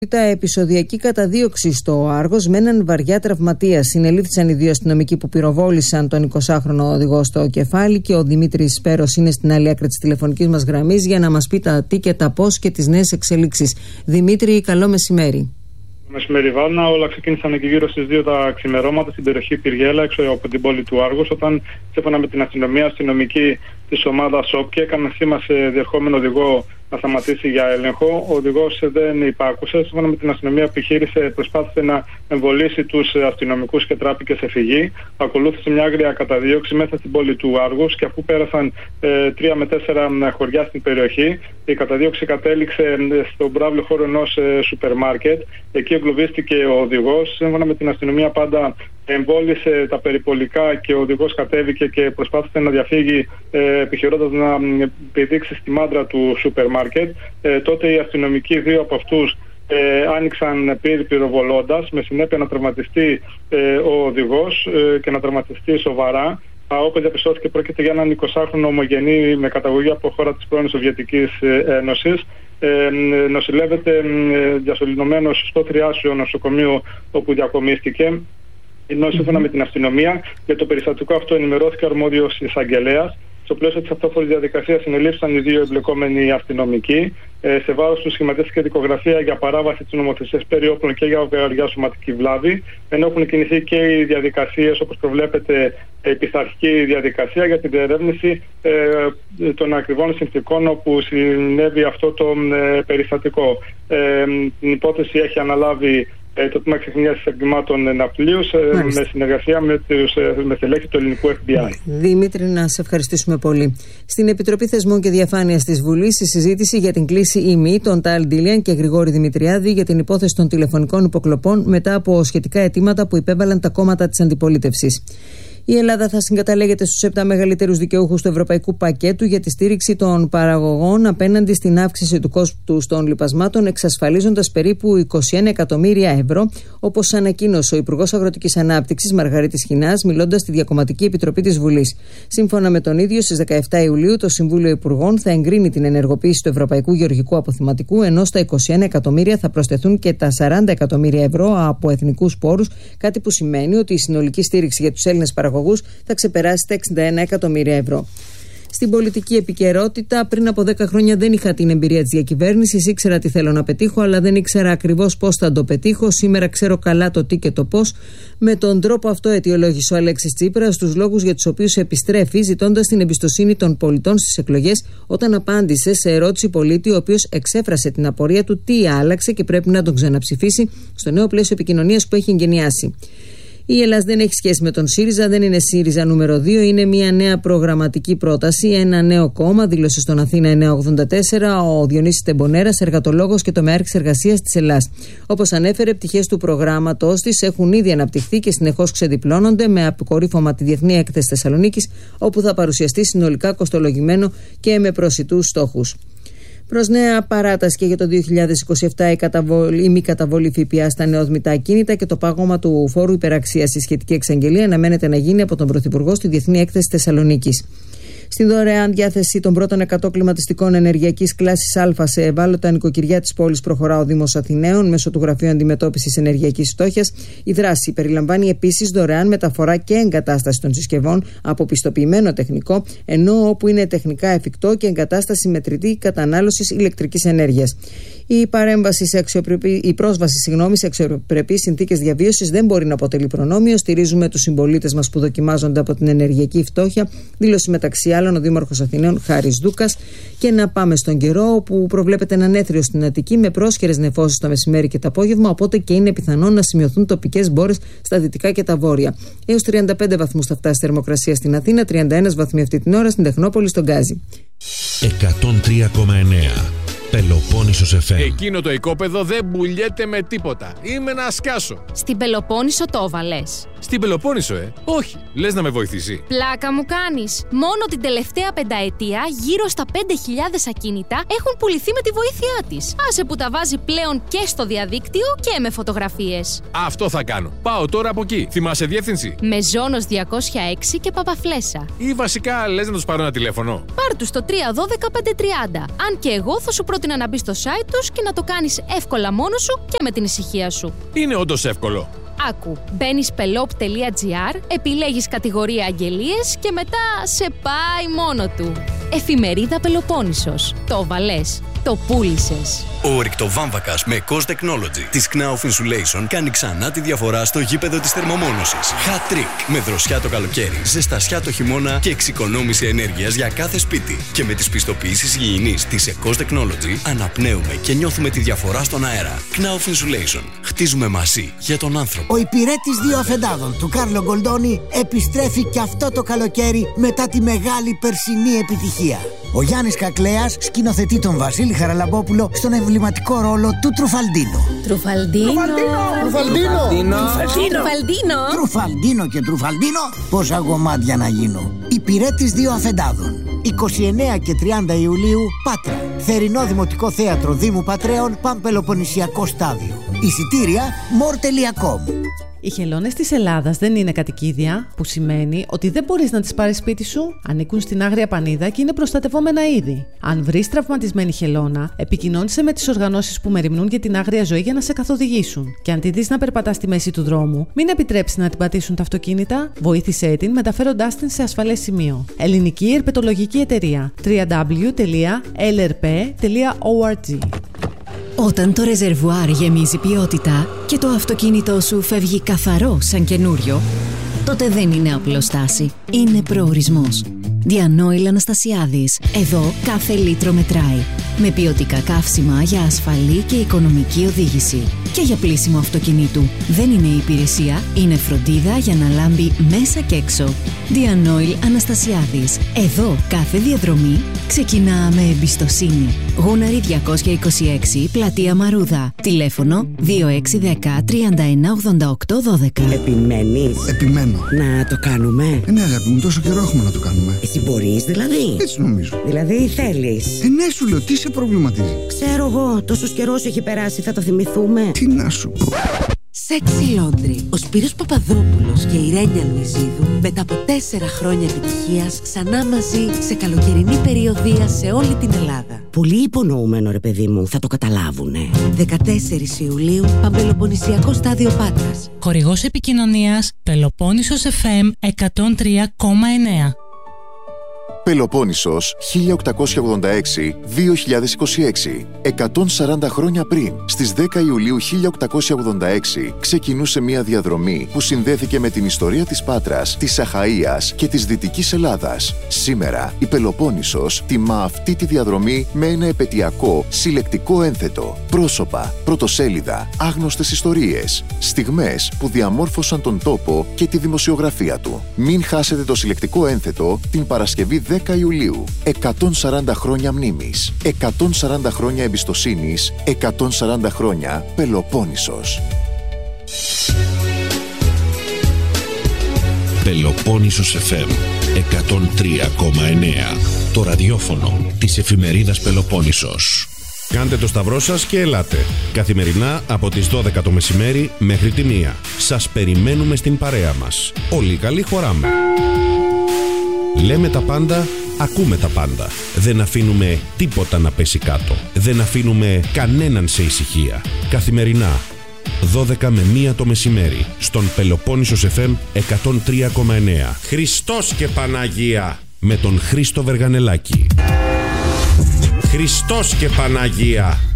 Επεισοδιακή καταδίωξη στο Άργος με έναν βαριά τραυματία. Συνελήφθησαν οι δύο αστυνομικοί που πυροβόλησαν τον 20χρονο οδηγό στο κεφάλι και ο Δημήτρης Σπέρος είναι στην άλλη άκρη της τηλεφωνικής μας γραμμής για να μας πει τα τι και τα πώς και τις νέες εξελίξεις. Δημήτρη, καλό μεσημέρι. Μεσημέρι, Βάνα. Όλα ξεκίνησαν εκεί γύρω στις 2 τα ξημερώματα στην περιοχή Πυργέλα, έξω από την πόλη του Άργους, όταν σύμφωνα με την αστυνομική της ομάδας ΟΠΚΕ έκαναν σήμα σε διερχόμενο οδηγό να σταματήσει για έλεγχο. Ο οδηγός δεν υπάκουσε. Σύμφωνα με την αστυνομία, προσπάθησε να εμβολήσει τους αστυνομικούς και τράπηκε σε φυγή. Ακολούθησε μια άγρια καταδίωξη μέσα στην πόλη του Άργους και αφού πέρασαν 3 με 4 χωριά στην περιοχή, η καταδίωξη κατέληξε στον πράβλιο χώρο ενός σούπερ μάρκετ. Εκεί εγκλωβίστηκε ο οδηγός. Σύμφωνα με την αστυνομία, πάντα εμβόλισε τα περιπολικά και ο οδηγός κατέβηκε και προσπάθησε να διαφύγει, επιχειρώντας να επιδείξει στη μάντρα του σούπερ μάρκετ. Τότε οι αστυνομικοί, 2 από αυτούς, άνοιξαν πυροβολώντας, με συνέπεια να τραυματιστεί ο οδηγός και να τραυματιστεί σοβαρά. Όπως διαπιστώθηκε, πρόκειται για έναν 20χρονο ομογενή με καταγωγή από χώρα της πρώην Σοβιετικής Ένωσης. Νοσηλεύεται διασωληνωμένος στο θριάσιο νοσοκομείο όπου διακομίστηκε. Ενώ σύμφωνα με την αστυνομία, για το περιστατικό αυτό ενημερώθηκε ο αρμόδιος εισαγγελέας. Στο πλαίσιο της αυτόφορης διαδικασίας συνελήφθησαν οι 2 εμπλεκόμενοι αστυνομικοί. Σε βάρος του σχηματίστηκε δικογραφία για παράβαση της νομοθεσίας περί όπλων και για βαριά σωματική βλάβη. Ενώ έχουν κινηθεί και οι διαδικασίες, όπως προβλέπεται, η πειθαρχική διαδικασία για την διερεύνηση των ακριβών συνθηκών όπου συνέβη αυτό το περιστατικό. Την υπόθεση έχει αναλάβει το τμήμα εξεχνίας εγκλημάτων ναυτιλίου με συνεργασία με στελέχη του ελληνικού FBI. Δημήτρη, να σε ευχαριστήσουμε πολύ. Στην Επιτροπή Θεσμών και Διαφάνειας της Βουλής, η συζήτηση για την κλίση ΙΜΗ των Τάλ Ντίλιαν και Γρηγόρη Δημητριάδη για την υπόθεση των τηλεφωνικών υποκλοπών μετά από σχετικά αιτήματα που υπέβαλαν τα κόμματα της αντιπολίτευσης. Η Ελλάδα θα συγκαταλέγεται στους 7 μεγαλύτερους δικαιούχους του ευρωπαϊκού πακέτου για τη στήριξη των παραγωγών απέναντι στην αύξηση του κόστους των λιπασμάτων, εξασφαλίζοντας περίπου 21 εκατομμύρια ευρώ, όπως ανακοίνωσε ο Υπουργός Αγροτικής Ανάπτυξης Μαργαρίτης Χινάς, μιλώντας στη Διακομματική Επιτροπή της Βουλής. Σύμφωνα με τον ίδιο, στις 17 Ιουλίου το Συμβούλιο Υπουργών θα εγκρίνει την ενεργοποίηση του Ευρωπαϊκού Γεωργικού Αποθεματικού, ενώ στα 21 εκατομμύρια θα προσθεθούν και τα 40 εκατομμύρια ευρώ από εθνικούς πόρους, κάτι που σημαίνει ότι η συνολική στήριξη για τους Έλληνες παραγωγούς θα ξεπεράσει τα 61 εκατομμύρια ευρώ. Στην πολιτική επικαιρότητα, πριν από 10 χρόνια δεν είχα την εμπειρία της διακυβέρνησης, ήξερα τι θέλω να πετύχω, αλλά δεν ήξερα ακριβώς πώς θα το πετύχω. Σήμερα ξέρω καλά το τι και το πώς. Με τον τρόπο αυτό αιτιολόγησε ο Αλέξης Τσίπρας τους λόγους για τους οποίους επιστρέφει, ζητώντας την εμπιστοσύνη των πολιτών στις εκλογές, όταν απάντησε σε ερώτηση πολίτη, ο οποίος εξέφρασε την απορία του τι άλλαξε και πρέπει να τον ξαναψηφίσει στο νέο πλαίσιο επικοινωνίας που έχει εγκαινιάσει. Η Ελλάς δεν έχει σχέση με τον ΣΥΡΙΖΑ, δεν είναι ΣΥΡΙΖΑ νούμερο 2, είναι μια νέα προγραμματική πρόταση, ένα νέο κόμμα, δήλωσε στον Αθήνα 984 ο Διονύσης Τεμπονέρας, εργατολόγος και τομεάρχης εργασίας της Ελλάς. Όπως ανέφερε, πτυχές του προγράμματος της έχουν ήδη αναπτυχθεί και συνεχώς ξεδιπλώνονται, με αποκορύφωμα τη Διεθνή Έκθεση Θεσσαλονίκης, όπου θα παρουσιαστεί συνολικά κοστολογημένο και με προσιτούς στόχους. Προς νέα παράταση και για το 2027 η μη καταβολή ΦΠΑ στα νεοδμητά ακίνητα και το πάγωμα του φόρου υπεραξίας. Η σχετική εξαγγελία αναμένεται να γίνει από τον Πρωθυπουργό στη Διεθνή Έκθεση Θεσσαλονίκης. Στην δωρεάν διάθεση των πρώτων 100 κλιματιστικών ενεργειακής κλάσης Α σε ευάλωτα νοικοκυριά της πόλης προχωρά ο Δήμος Αθηναίων μέσω του Γραφείου Αντιμετώπισης Ενεργειακής Φτώχειας. Η δράση περιλαμβάνει επίσης δωρεάν μεταφορά και εγκατάσταση των συσκευών από πιστοποιημένο τεχνικό, ενώ όπου είναι τεχνικά εφικτό και εγκατάσταση μετρητή κατανάλωσης ηλεκτρικής ενέργειας. Η πρόσβαση σε αξιοπρεπείς συνθήκες διαβίωσης δεν μπορεί να αποτελεί προνόμιο. Στηρίζουμε τους συμπολίτες μας που δοκιμάζονται από την ενεργειακή φτώχεια, δήλωσε μεταξύ άλλων ο Δήμαρχος Αθηναίων Χάρης Δούκας. Και να πάμε στον καιρό, όπου προβλέπεται έναν έθριο στην Αττική με πρόσχερες νεφώσεις το μεσημέρι και το απόγευμα, οπότε και είναι πιθανόν να σημειωθούν τοπικές μπόρες στα δυτικά και τα βόρεια. Έως 35 βαθμούς θα φτάσει η θερμοκρασία στην Αθήνα, 31 βαθμοί αυτή την ώρα στην Τεχνόπολη, στον Γκάζι. 103,9 Πελοπόννησος FM. Εκείνο το οικόπεδο δεν μπουλιέται με τίποτα. Είμαι να σκάσω. Στην Πελοπόννησο το έβαλες. Στην Πελοπόννησο, Όχι. Λες να με βοηθήσει? Πλάκα μου κάνεις. Μόνο την τελευταία πενταετία γύρω στα 5.000 ακίνητα έχουν πουληθεί με τη βοήθειά της. Άσε που τα βάζει πλέον και στο διαδίκτυο και με φωτογραφίες. Αυτό θα κάνω. Πάω τώρα από εκεί. Θυμάσαι διεύθυνση? Μεζόνος 206 και Παπαφλέσσα. Ή βασικά λες να τους πάρω ένα τηλέφωνο? Πάρ' τους στο 312-530. Αν και εγώ θα σου πρότεινα να μπεις στο site τους και να το κάνεις εύκολα μόνος σου και με την ησυχία σου. Είναι όντως εύκολο. Άκου, μπαίνεις pelop.gr, επιλέγεις κατηγορία αγγελίες και μετά σε πάει μόνο του. Εφημερίδα Πελοπόννησος. Το βαλές. Το πούλησες. Ο ρηκτοβάμβακας με Cost Technology της Knauf Insulation κάνει ξανά τη διαφορά στο γήπεδο της θερμομόνωσης. Hat trick. Με δροσιά το καλοκαίρι, ζεστασιά το χειμώνα και εξοικονόμηση ενέργειας για κάθε σπίτι. Και με τις πιστοποιήσεις υγιεινής της Cost Technology αναπνέουμε και νιώθουμε τη διαφορά στον αέρα. Knauf Insulation. Χτίζουμε μαζί για τον άνθρωπο. Ο υπηρέτης 2 αφεντάδων του Κάρλο Γκολντόνι επιστρέφει και αυτό το καλοκαίρι μετά τη μεγάλη περσινή επιτυχία. Ο Γιάννης Κακλέας σκηνοθετεί τον Βασίλη Χαραλαμπόπουλο στον εμβληματικό ρόλο του Τρουφαλντίνο. Τρουφαλντίνο και Τρουφαλντίνο, πόσα γομάτια να γίνω. Υπηρέτης 2 αφεντάδων. 29 και 30 Ιουλίου, Πάτρα. Θερινό Δημοτικό Θέατρο Δήμου Πατρέων, Παμπελοποννησιακό στάδιο. Εισιτήρια more.com. Οι χελώνες της Ελλάδας δεν είναι κατοικίδια, που σημαίνει ότι δεν μπορείς να τις πάρεις σπίτι σου. Ανήκουν στην Άγρια Πανίδα και είναι προστατευόμενα είδη. Αν βρεις τραυματισμένη χελώνα, επικοινώνησε με τις οργανώσεις που μεριμνούν για την άγρια ζωή για να σε καθοδηγήσουν. Και αν τη δεις να περπατά στη μέση του δρόμου, μην επιτρέψεις να την πατήσουν τα αυτοκίνητα, βοήθησέ την μεταφέροντάς την σε ασφαλές σημείο. Ελληνική Ερπετολογική Εταιρεία. www.lrp.org. Όταν το ρεζερβουάρ γεμίζει ποιότητα και το αυτοκίνητό σου φεύγει καθαρό σαν καινούριο, τότε δεν είναι απλοστάση, είναι προορισμός. Διανόηλ Αναστασιάδης. Εδώ κάθε λίτρο μετράει. Με ποιοτικά καύσιμα για ασφαλή και οικονομική οδήγηση. Και για πλύσιμο αυτοκινήτου. Δεν είναι υπηρεσία, είναι φροντίδα για να λάμπει μέσα και έξω. Διανόηλ Αναστασιάδης. Εδώ κάθε διαδρομή ξεκινά με εμπιστοσύνη. Γούναρη 226, Πλατεία Μαρούδα. Τηλέφωνο 2610 31 88 12. Επιμένεις? Επιμένω. Να το κάνουμε? Ναι, αγάπη μου, τόσο καιρό έχουμε να το κάνουμε. Εσύ μπορείς δηλαδή? Έτσι νομίζω. Δηλαδή θέλεις? Ναι, σου λέω, τι σε προβληματίζει? Ξέρω εγώ, τόσος καιρός έχει περάσει, θα το θυμηθούμε. Τι να σου πω. Sexy Laundry. Ο Σπύρος Παπαδόπουλος και η Ρένια Λουιζίδου μετά από 4 χρόνια επιτυχίας ξανά μαζί σε καλοκαιρινή περιοδεία σε όλη την Ελλάδα. Πολύ υπονοούμενο ρε παιδί μου, θα το καταλάβουνε. 14 Ιουλίου, Παμπελοποννησιακό στάδιο Πάτρας. Χορηγός επικοινωνίας Πελοπόννησος FM 103,9. Πελοπόννησος 1886-2026. 140 χρόνια πριν, στις 10 Ιουλίου 1886, ξεκινούσε μια διαδρομή που συνδέθηκε με την ιστορία της Πάτρας, της Αχαΐας και της Δυτικής Ελλάδας. Σήμερα, η Πελοπόννησος τιμά αυτή τη διαδρομή με ένα επετειακό, συλλεκτικό ένθετο. Πρόσωπα, πρωτοσέλιδα, άγνωστες ιστορίες, στιγμές που διαμόρφωσαν τον τόπο και τη δημοσιογραφία του. Μην χάσετε το συλλεκτικό ένθετο την Παρασκευή 10 Ιουλίου. 140 χρόνια μνήμης, 140 χρόνια εμπιστοσύνης, 140 χρόνια Πελοπόννησος. Πελοπόννησος FM 103,9. Το ραδιόφωνο της εφημερίδας Πελοπόννησος. Κάντε το σταυρό σας και ελάτε. Καθημερινά από τις 12 το μεσημέρι μέχρι τη 1. Σας περιμένουμε στην παρέα μας. Όλοι καλοί χωράμε. Λέμε τα πάντα, ακούμε τα πάντα. Δεν αφήνουμε τίποτα να πέσει κάτω. Δεν αφήνουμε κανέναν σε ησυχία. Καθημερινά 12 με 1 το μεσημέρι στον Πελοπόννησος FM 103,9. Χριστός και Παναγία με τον Χρήστο Βεργανελάκη. Χριστός και Παναγία.